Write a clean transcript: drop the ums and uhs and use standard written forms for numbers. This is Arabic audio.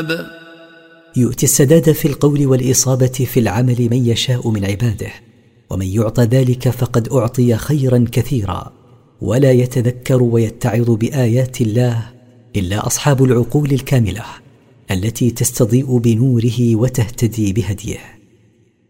الصواب. يؤتي السداد في القول والإصابة في العمل من يشاء من عباده، ومن يعطى ذلك فقد أعطي خيرا كثيرا. ولا يتذكر ويتعظ بآيات الله إلا أصحاب العقول الكاملة التي تستضيء بنوره وتهتدي بهديه.